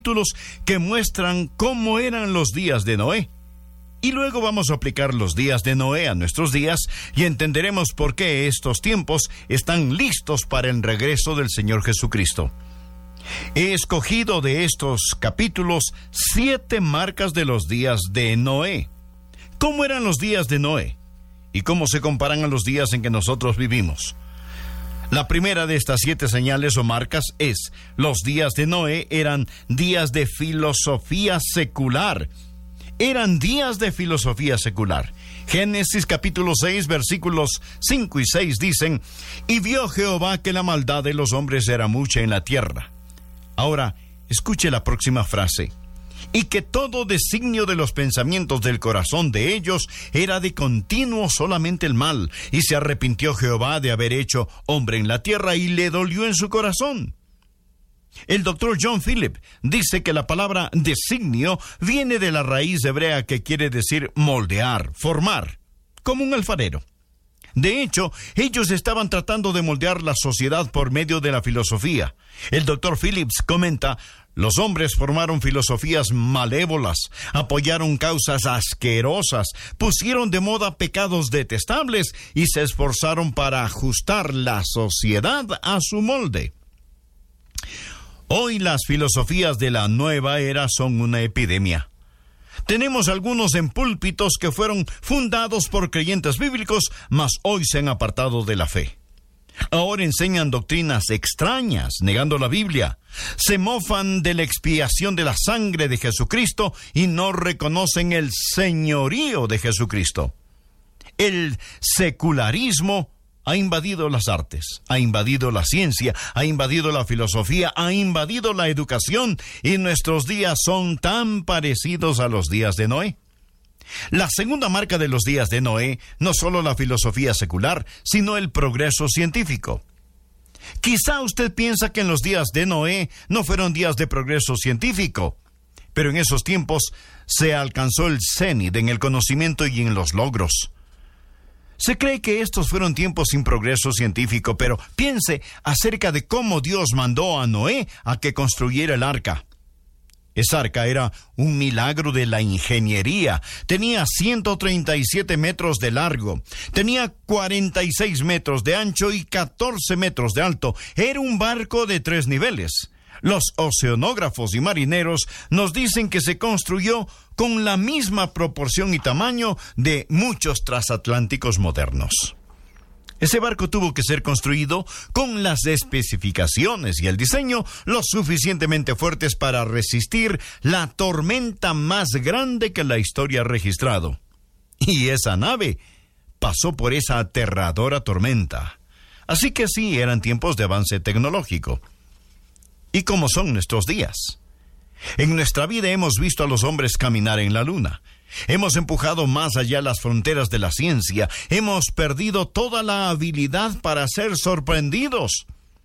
capítulos que muestran cómo eran los días de Noé. Y luego vamos a aplicar los días de Noé a nuestros días y entenderemos por qué estos tiempos están listos para el regreso del Señor Jesucristo. He escogido de estos capítulos 7 marcas de los días de Noé. ¿Cómo eran los días de Noé? ¿Y cómo se comparan a los días en que nosotros vivimos? La primera de estas 7 señales o marcas es: los días de Noé eran días de filosofía secular. Eran días de filosofía secular. Génesis capítulo 6, versículos 5 y 6 dicen: y vio Jehová que la maldad de los hombres era mucha en la tierra. Ahora, escuche la próxima frase: y que todo designio de los pensamientos del corazón de ellos era de continuo solamente el mal, y se arrepintió Jehová de haber hecho hombre en la tierra, y le dolió en su corazón. El doctor John Philip dice que la palabra designio viene de la raíz hebrea que quiere decir moldear, formar, como un alfarero. De hecho, ellos estaban tratando de moldear la sociedad por medio de la filosofía. El doctor Phillips comenta: los hombres formaron filosofías malévolas, apoyaron causas asquerosas, pusieron de moda pecados detestables y se esforzaron para ajustar la sociedad a su molde. Hoy las filosofías de la nueva era son una epidemia. Tenemos algunos en púlpitos que fueron fundados por creyentes bíblicos, mas hoy se han apartado de la fe. Ahora enseñan doctrinas extrañas, negando la Biblia. Se mofan de la expiación de la sangre de Jesucristo y no reconocen el señorío de Jesucristo. El secularismo ha invadido las artes, ha invadido la ciencia, ha invadido la filosofía, ha invadido la educación, y nuestros días son tan parecidos a los días de Noé. La segunda marca de los días de Noé, no solo la filosofía secular, sino el progreso científico. Quizá usted piensa que en los días de Noé no fueron días de progreso científico, pero en esos tiempos se alcanzó el cenit en el conocimiento y en los logros. Se cree que estos fueron tiempos sin progreso científico, pero piense acerca de cómo Dios mandó a Noé a que construyera el arca. Esa arca era un milagro de la ingeniería. Tenía 137 metros de largo, tenía 46 metros de ancho y 14 metros de alto. Era un barco de 3 niveles. Los oceanógrafos y marineros nos dicen que se construyó con la misma proporción y tamaño de muchos transatlánticos modernos. Ese barco tuvo que ser construido con las especificaciones y el diseño lo suficientemente fuertes para resistir la tormenta más grande que la historia ha registrado. Y esa nave pasó por esa aterradora tormenta. Así que sí, eran tiempos de avance tecnológico. ¿Y cómo son nuestros días? En nuestra vida hemos visto a los hombres caminar en la luna. Hemos empujado más allá las fronteras de la ciencia. Hemos perdido toda la habilidad para ser sorprendidos.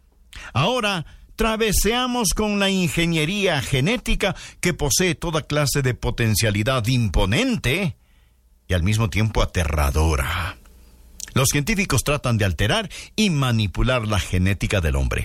Ahora traveseamos con la ingeniería genética que posee toda clase de potencialidad imponente y al mismo tiempo aterradora. Los científicos tratan de alterar y manipular la genética del hombre.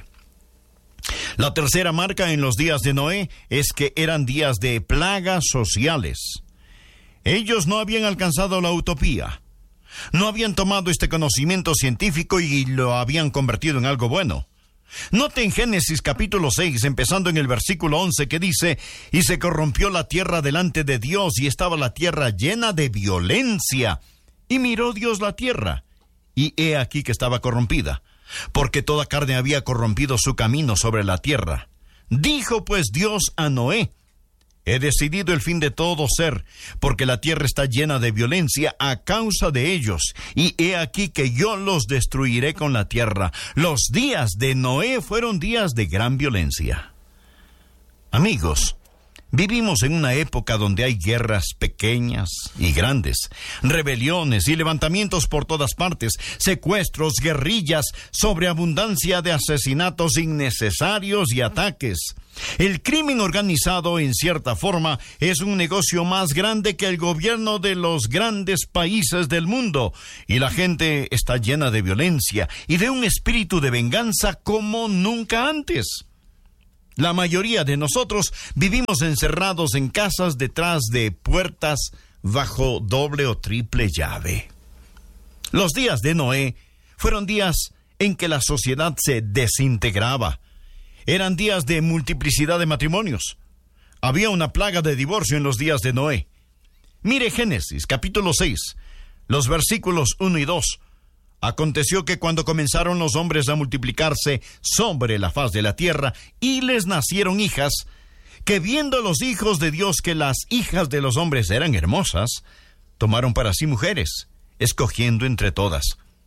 La tercera marca en los días de Noé es que eran días de plagas sociales. Ellos no habían alcanzado la utopía. No habían tomado este conocimiento científico y lo habían convertido en algo bueno. Note en Génesis capítulo 6, empezando en el versículo 11, que dice: y se corrompió la tierra delante de Dios, y estaba la tierra llena de violencia. Y miró Dios la tierra, y he aquí que estaba corrompida, porque toda carne había corrompido su camino sobre la tierra. Dijo pues Dios a Noé: he decidido el fin de todo ser, porque la tierra está llena de violencia a causa de ellos, y he aquí que yo los destruiré con la tierra. Los días de Noé fueron días de gran violencia. Amigos, vivimos en una época donde hay guerras pequeñas y grandes, rebeliones y levantamientos por todas partes, secuestros, guerrillas, sobreabundancia de asesinatos innecesarios y ataques. El crimen organizado, en cierta forma, es un negocio más grande que el gobierno de los grandes países del mundo, y la gente está llena de violencia y de un espíritu de venganza como nunca antes. La mayoría de nosotros vivimos encerrados en casas detrás de puertas bajo doble o triple llave. Los días de Noé fueron días en que la sociedad se desintegraba. Eran días de multiplicidad de matrimonios. Había una plaga de divorcio en los días de Noé. Mire Génesis, capítulo 6, los versículos 1 y 2. Aconteció que cuando comenzaron los hombres a multiplicarse sobre la faz de la tierra, y les nacieron hijas, que viendo los hijos de Dios que las hijas de los hombres eran hermosas, tomaron para sí mujeres, escogiendo entre todas.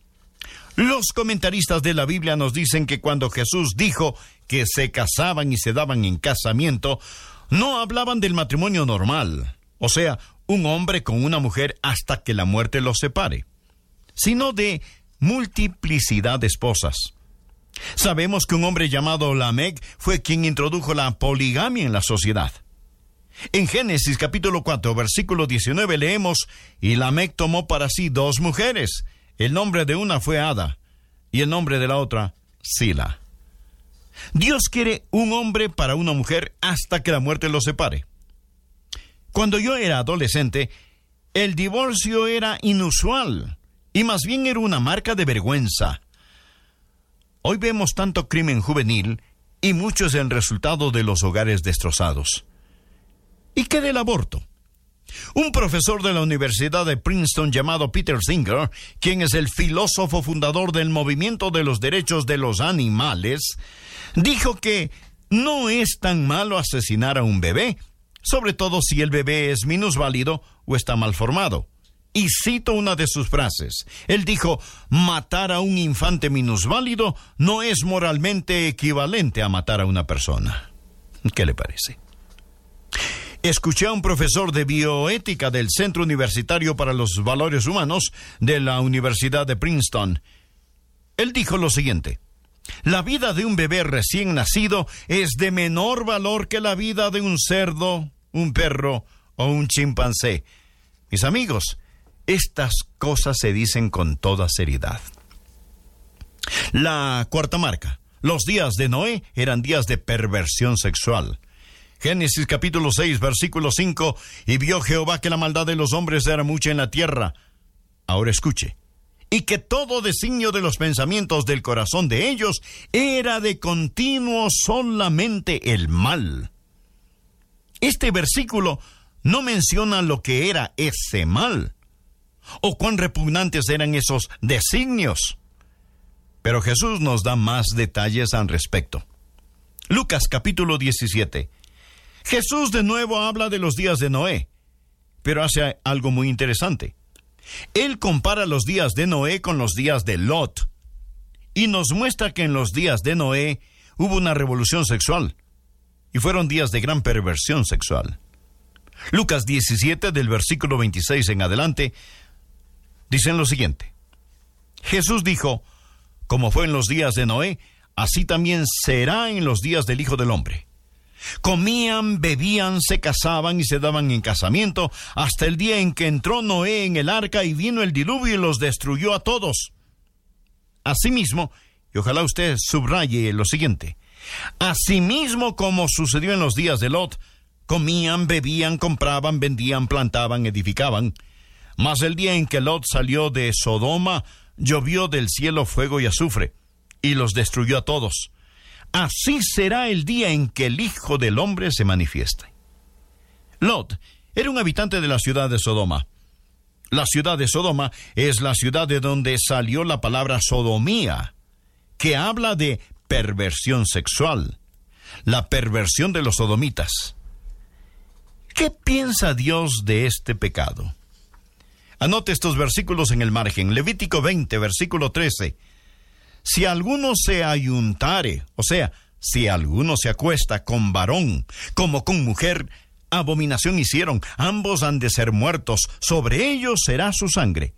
Los comentaristas de la Biblia nos dicen que cuando Jesús dijo que se casaban y se daban en casamiento, no hablaban del matrimonio normal, o sea, un hombre con una mujer hasta que la muerte los separe, sino de multiplicidad de esposas. Sabemos que un hombre llamado Lamec fue quien introdujo la poligamia en la sociedad. En Génesis capítulo 4, versículo 19 leemos, y Lamec tomó para sí 2 mujeres. El nombre de una fue Ada, y el nombre de la otra, Sila. Dios quiere un hombre para una mujer hasta que la muerte los separe. Cuando yo era adolescente, el divorcio era inusual, y más bien era una marca de vergüenza. Hoy vemos tanto crimen juvenil, y mucho es el resultado de los hogares destrozados. ¿Y qué del aborto? Un profesor de la Universidad de Princeton llamado Peter Singer, quien es el filósofo fundador del movimiento de los derechos de los animales, dijo que no es tan malo asesinar a un bebé, sobre todo si el bebé es minusválido o está mal formado. Y cito una de sus frases. Él dijo, matar a un infante minusválido no es moralmente equivalente a matar a una persona. ¿Qué le parece? Escuché a un profesor de bioética del Centro Universitario para los Valores Humanos de la Universidad de Princeton. Él dijo lo siguiente: la vida de un bebé recién nacido es de menor valor que la vida de un cerdo, un perro o un chimpancé. Mis amigos, estas cosas se dicen con toda seriedad. La cuarta marca. Los días de Noé eran días de perversión sexual. Génesis capítulo 6, versículo 5, y vio Jehová que la maldad de los hombres era mucha en la tierra. Ahora escuche. Y que todo designio de los pensamientos del corazón de ellos era de continuo solamente el mal. Este versículo no menciona lo que era ese mal, o cuán repugnantes eran esos designios. Pero Jesús nos da más detalles al respecto. Lucas capítulo 17. Jesús de nuevo habla de los días de Noé, pero hace algo muy interesante. Él compara los días de Noé con los días de Lot, y nos muestra que en los días de Noé hubo una revolución sexual, y fueron días de gran perversión sexual. Lucas 17, del versículo 26 en adelante, dicen lo siguiente. Jesús dijo, como fue en los días de Noé, así también será en los días del Hijo del Hombre. Comían, bebían, se casaban y se daban en casamiento hasta el día en que entró Noé en el arca y vino el diluvio y los destruyó a todos. Asimismo, y ojalá usted subraye lo siguiente, asimismo como sucedió en los días de Lot, comían, bebían, compraban, vendían, plantaban, edificaban. Mas el día en que Lot salió de Sodoma, llovió del cielo fuego y azufre, y los destruyó a todos. Así será el día en que el Hijo del Hombre se manifieste. Lot era un habitante de la ciudad de Sodoma. La ciudad de Sodoma es la ciudad de donde salió la palabra sodomía, que habla de perversión sexual, la perversión de los sodomitas. ¿Qué piensa Dios de este pecado? Anote estos versículos en el margen. Levítico 20, versículo 13. Si alguno se ayuntare, o sea, si alguno se acuesta con varón, como con mujer, abominación hicieron, ambos han de ser muertos, sobre ellos será su sangre.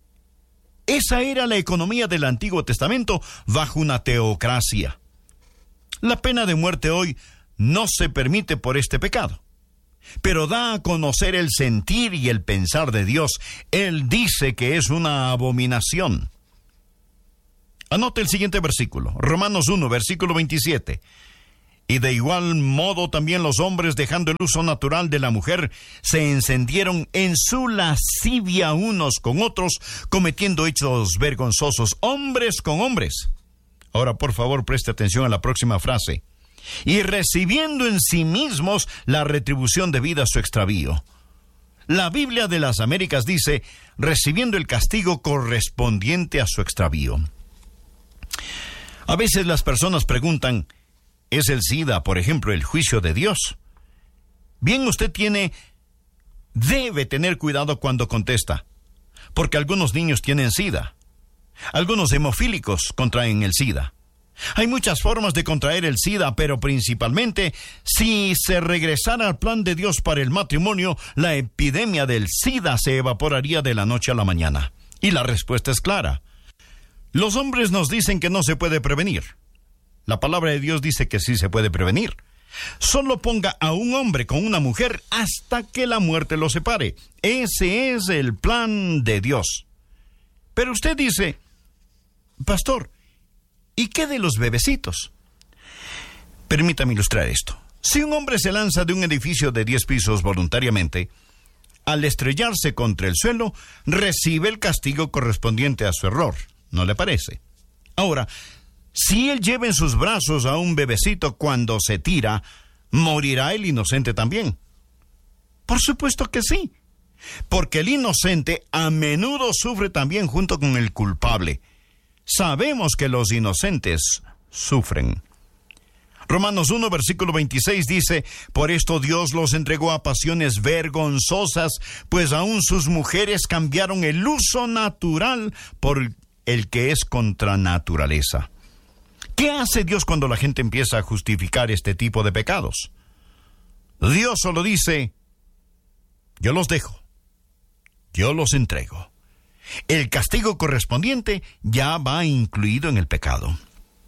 Esa era la economía del Antiguo Testamento bajo una teocracia. La pena de muerte hoy no se permite por este pecado, pero da a conocer el sentir y el pensar de Dios. Él dice que es una abominación. Anote el siguiente versículo, Romanos 1, versículo 27. Y de igual modo también los hombres, dejando el uso natural de la mujer, se encendieron en su lascivia unos con otros, cometiendo hechos vergonzosos, hombres con hombres. Ahora, por favor, preste atención a la próxima frase. Y recibiendo en sí mismos la retribución debida a su extravío. La Biblia de las Américas dice, recibiendo el castigo correspondiente a su extravío. A veces las personas preguntan, ¿es el SIDA, por ejemplo, el juicio de Dios? Bien, usted debe tener cuidado cuando contesta, porque algunos niños tienen SIDA. Algunos hemofílicos contraen el SIDA. Hay muchas formas de contraer el SIDA, pero principalmente, si se regresara al plan de Dios para el matrimonio, la epidemia del SIDA se evaporaría de la noche a la mañana. Y la respuesta es clara. Los hombres nos dicen que no se puede prevenir. La palabra de Dios dice que sí se puede prevenir. Solo ponga a un hombre con una mujer hasta que la muerte lo separe. Ese es el plan de Dios. Pero usted dice, pastor, ¿y qué de los bebecitos? Permítame ilustrar esto. Si un hombre se lanza de un edificio de 10 pisos voluntariamente, al estrellarse contra el suelo, recibe el castigo correspondiente a su error. ¿No le parece? Ahora, si él lleva en sus brazos a un bebecito cuando se tira, ¿morirá el inocente también? Por supuesto que sí, porque el inocente a menudo sufre también junto con el culpable. Sabemos que los inocentes sufren. Romanos 1, versículo 26 dice, por esto Dios los entregó a pasiones vergonzosas, pues aún sus mujeres cambiaron el uso natural por el que es contra naturaleza. ¿Qué hace Dios cuando la gente empieza a justificar este tipo de pecados? Dios solo dice, yo los dejo, yo los entrego. El castigo correspondiente ya va incluido en el pecado.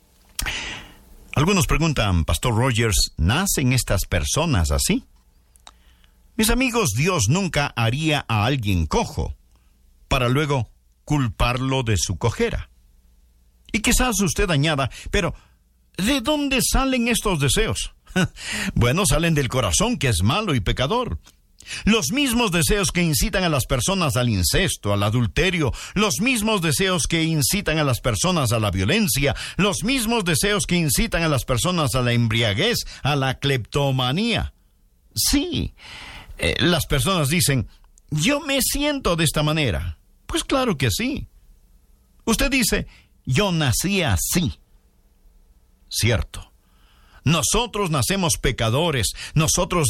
Algunos preguntan, Pastor Rogers, ¿nacen estas personas así? Mis amigos, Dios nunca haría a alguien cojo para luego culparlo de su cojera. Y quizás usted añada, pero ¿de dónde salen estos deseos? Bueno, salen del corazón, que es malo y pecador. Los mismos deseos que incitan a las personas al incesto, al adulterio, los mismos deseos que incitan a las personas a la violencia, los mismos deseos que incitan a las personas a la embriaguez, a la cleptomanía. Sí, las personas dicen, yo me siento de esta manera. Pues claro que sí. Usted dice, yo nací así. Cierto. Nosotros nacemos pecadores, nosotros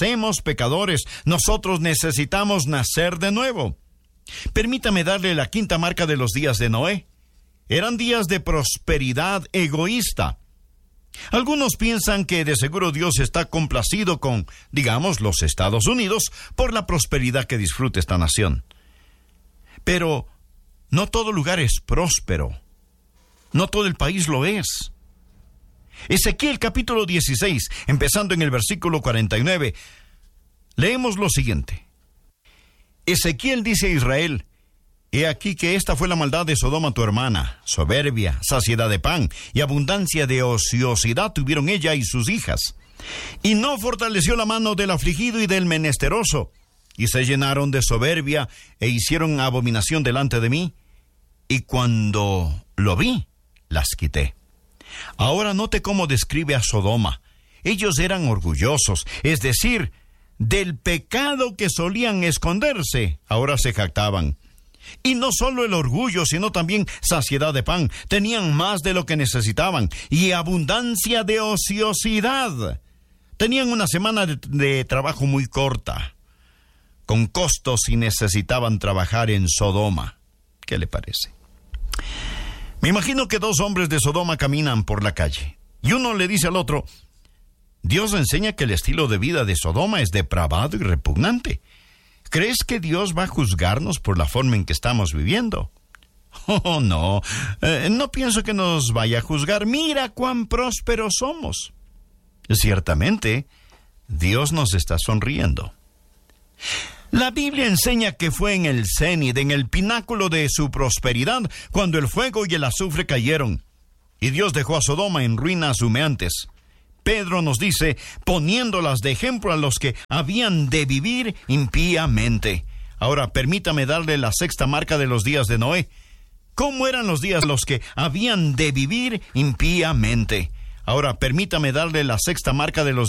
necesitamos nacer de nuevo. Permítame darle la quinta marca de los días de Noé. Eran días de prosperidad egoísta. Algunos piensan que de seguro Dios está complacido con, digamos, los Estados Unidos por la prosperidad que disfruta esta nación. Pero no todo lugar es próspero. No todo el país lo es. Ezequiel capítulo 16, empezando en el versículo 49, leemos lo siguiente. Ezequiel dice a Israel, he aquí que esta fue la maldad de Sodoma tu hermana, soberbia, saciedad de pan y abundancia de ociosidad tuvieron ella y sus hijas. Y no fortaleció la mano del afligido y del menesteroso, y se llenaron de soberbia e hicieron abominación delante de mí, y cuando lo vi, las quité. Ahora note cómo describe a Sodoma. Ellos eran orgullosos, es decir, del pecado que solían esconderse, ahora se jactaban. Y no solo el orgullo, sino también saciedad de pan. Tenían más de lo que necesitaban y abundancia de ociosidad. Tenían una semana de trabajo muy corta, con costos, y necesitaban trabajar en Sodoma. ¿Qué le parece? Me imagino que dos hombres de Sodoma caminan por la calle, y uno le dice al otro, Dios enseña que el estilo de vida de Sodoma es depravado y repugnante. ¿Crees que Dios va a juzgarnos por la forma en que estamos viviendo? Oh, no, no pienso que nos vaya a juzgar. Mira cuán prósperos somos. Ciertamente, Dios nos está sonriendo. La Biblia enseña que fue en el cenit, en el pináculo de su prosperidad, cuando el fuego y el azufre cayeron, y Dios dejó a Sodoma en ruinas humeantes. Pedro nos dice, poniéndolas de ejemplo a los que habían de vivir impíamente. Ahora, permítame darle la sexta marca de los días de Noé. ¿Cómo eran los días los que habían de vivir impíamente? Ahora, permítame darle la sexta marca de los